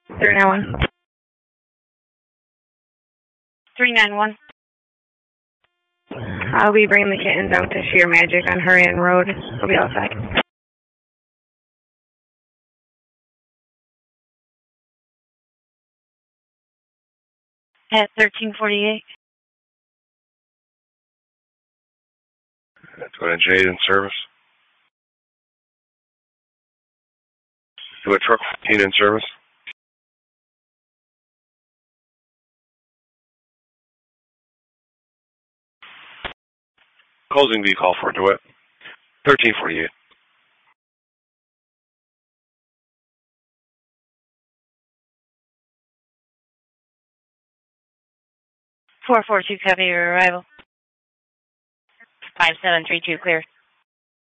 391. 391. I'll be bringing the kittens out to Sheer Magic on Hurrian Road. We'll be outside. At 1348. That's going to Jade in service. Do a truck 15 in service. Closing V call for DeWitt. 1348. Four 442, copy your arrival. 5732, clear.